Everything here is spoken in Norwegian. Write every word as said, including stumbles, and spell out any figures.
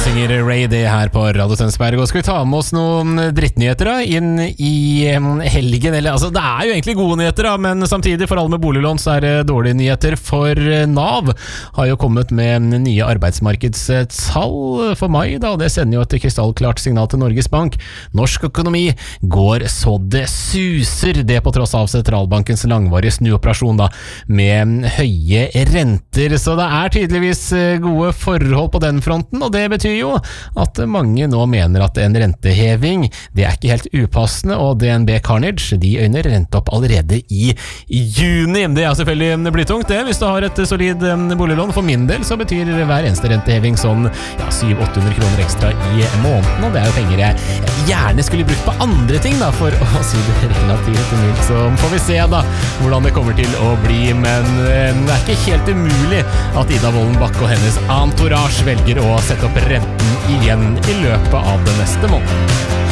synger Ray Day her på Radio Tønsberg. Og skal vi ta med oss noen drittnyheter da, inn i helgen? Eller, altså, det er jo egentlig gode nyheter, da, men samtidig for alle med boliglån så er det dårlige nyheter. For Nav har jo kommet med nye arbeidsmarkedstall for mai, da, og det sender jo et krystallklart signal til Norges Bank. Norsk økonomi går så det suser, det på tross av sentralbankens langvarige snuoperasjon da, med høye renter. Så det er tydeligvis gode forhold på den fronten, og det betyr jo at mange nå mener at en renteheving, det er ikke helt upassende, og D N B Carnage, de øyner rente opp allerede i juni. Det er selvfølgelig blytungt det, hvis du har et solid boliglån. For min del så betyr hver eneste renteheving sånn ja, syv til åtte hundre kroner ekstra i måneden, og det er jo penger jeg gjerne skulle brukt på andre ting da, for å si det relativt mildt. Så får vi se da hvordan det kommer til å bli, men det er ikke helt umulig at Ida Wolden Bakke og hennes entourage velger å sette opp renten igjen i løpet av den neste måneden.